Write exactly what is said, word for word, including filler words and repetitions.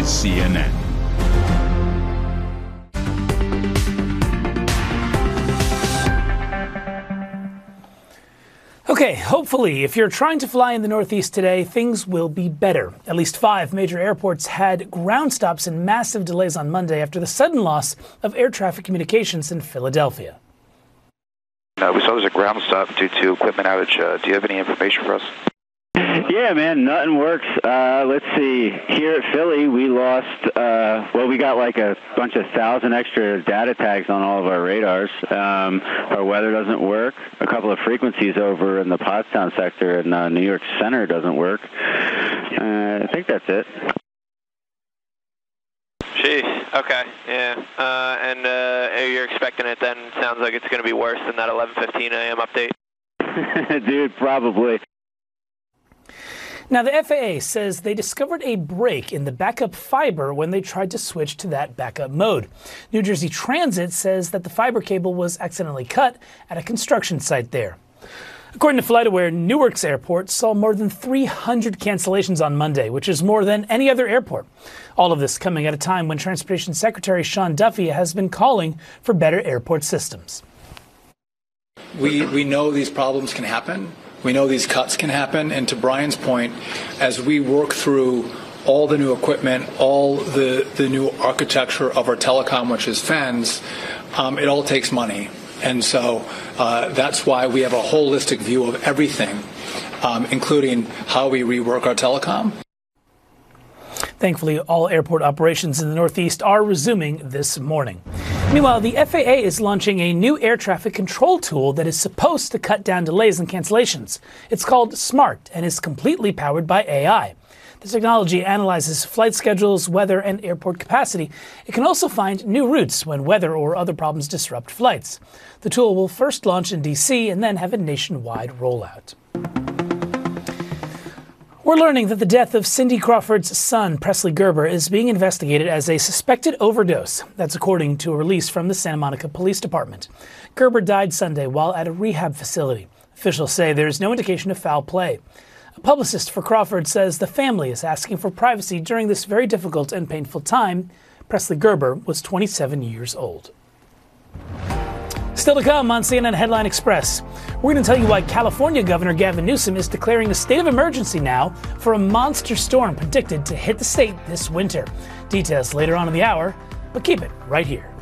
C N N. Okay, hopefully, if you're trying to fly in the Northeast today, things will be better. At least five major airports had ground stops and massive delays on Monday after the sudden loss of air traffic communications in Philadelphia. Uh, we saw there's a ground stop due to equipment outage. Uh, do you have any information for us? Yeah, man, nothing works. Uh, let's see. Here at Philly, we lost, uh, well, we got like a bunch of thousand extra data tags on all of our radars. Um, our weather doesn't work. A couple of frequencies over in the Pottstown sector in uh, New York Center doesn't work. Uh, I think that's it. Jeez, okay, yeah. Uh, and uh, you're expecting it then, sounds like it's going to be worse than that eleven fifteen a m update? Dude, probably. Now, the F A A says they discovered a break in the backup fiber when they tried to switch to that backup mode. New Jersey Transit says that the fiber cable was accidentally cut at a construction site there. According to FlightAware, Newark's airport saw more than three hundred cancellations on Monday, which is more than any other airport. All of this coming at a time when Transportation Secretary Sean Duffy has been calling for better airport systems. We, we know these problems can happen. We know these cuts can happen, and to Brian's point, as we work through all the new equipment, all the, the new architecture of our telecom, which is F A N S, um, it all takes money. And so uh, that's why we have a holistic view of everything, um, including how we rework our telecom. Thankfully, all airport operations in the Northeast are resuming this morning. Meanwhile, the F A A is launching a new air traffic control tool that is supposed to cut down delays and cancellations. It's called SMART and is completely powered by A I. The technology analyzes flight schedules, weather, and airport capacity. It can also find new routes when weather or other problems disrupt flights. The tool will first launch in D C and then have a nationwide rollout. We're learning that the death of Cindy Crawford's son, Presley Gerber, is being investigated as a suspected overdose. That's according to a release from the Santa Monica Police Department. Gerber died Sunday while at a rehab facility. Officials say there is no indication of foul play. A publicist for Crawford says the family is asking for privacy during this very difficult and painful time. Presley Gerber was twenty-seven years old. Still to come on C N N Headline Express, we're going to tell you why California Governor Gavin Newsom is declaring a state of emergency now for a monster storm predicted to hit the state this winter. Details later on in the hour, but keep it right here.